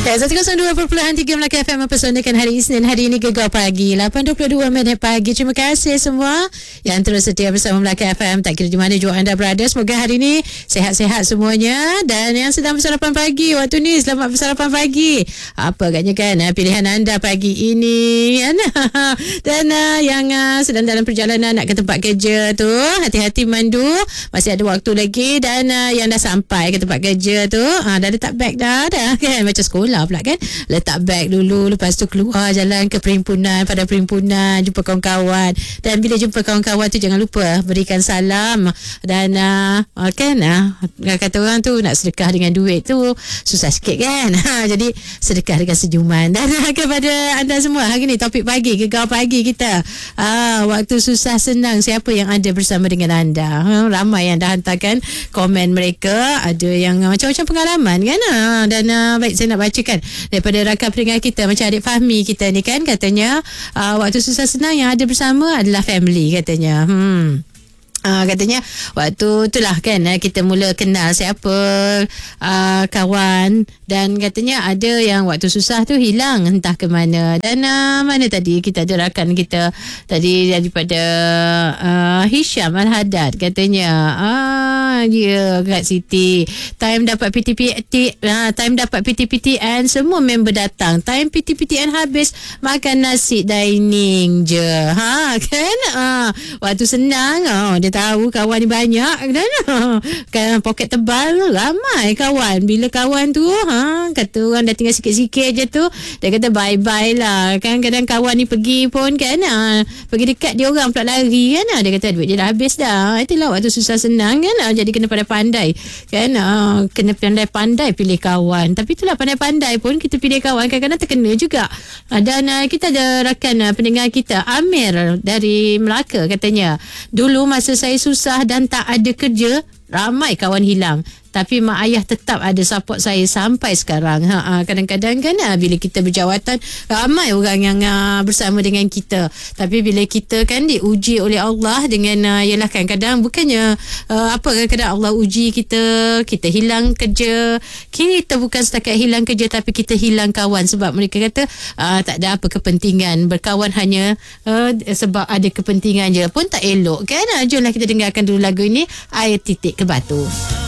102.3 Melaka FM mempersondakan hari Isnin hari ini Gegar Pagi 8.22 minit pagi. Terima kasih semua yang terus setia bersama Melaka FM. Tak kira di mana jua anda berada, semoga hari ini sehat-sehat semuanya. Dan yang sedang bersarapan pagi waktu ni, selamat bersarapan pagi. Apa agaknya kan pilihan anda pagi ini kan? Dan yang sedang dalam perjalanan nak ke tempat kerja tu, hati-hati mandu, masih ada waktu lagi. Dan yang dah sampai ke tempat kerja tu, dah letak beg dah kan, macam sekolah pula kan, letak beg dulu, lepas tu keluar jalan ke perhimpunan, pada perhimpunan jumpa kawan-kawan. Dan bila jumpa kawan-kawan tu jangan lupa berikan salam. Dan kan kata orang tu nak sedekah dengan duit tu susah sikit kan. Jadi sedekah dengan senyuman. Dan kepada anda semua, hari ni topik pagi Gegar Pagi kita, waktu susah senang siapa yang ada bersama dengan anda. Ramai yang dah hantarkan komen mereka, ada yang macam-macam pengalaman kan. Dan baik, saya nak bacakan daripada rakan pendengar kita, macam adik Fahmi kita ni kan, katanya waktu susah senang yang ada bersama adalah family katanya. Katanya waktu itulah kan kita mula kenal siapa kawan. Dan katanya ada yang waktu susah tu hilang entah ke mana. Dan mana tadi kita ada rakan kita tadi daripada Hisham Al-Haddad, katanya Kak Siti, time dapat PTPTN semua member datang, time PTPTN habis makan nasi dining je kan. Waktu senang dia tahu kawan ni banyak dan kan, poket tebal ramai kawan. Bila kawan tu kata orang dah tinggal sikit-sikit je tu, dia kata bye-bye lah kan. Kadang kawan ni pergi pun kan, pergi dekat dia orang pula lari kan, dia kata duit dia dah habis dah. Itulah waktu susah senang kan. Jadi kena pandai-pandai kan, kena pandai-pandai pilih kawan. Tapi itulah pandai-pandai pun kita pilih kawan kadang-kadang terkena juga. Dan kita ada rakan pendengar kita Amir dari Melaka, katanya dulu masa saya susah dan tak ada kerja, ramai kawan hilang, tapi mak ayah tetap ada support saya sampai sekarang. Kadang-kadang kan bila kita berjawatan, ramai orang yang bersama dengan kita, tapi bila kita kan diuji oleh Allah dengan yalah kadang-kadang bukannya kadang-kadang Allah uji kita hilang kerja. Kita bukan setakat hilang kerja, tapi kita hilang kawan sebab mereka kata tak ada apa kepentingan, berkawan hanya sebab ada kepentingan je pun tak elok kan. Jomlah kita dengarkan dulu lagu ini, Air Titik ke Batu.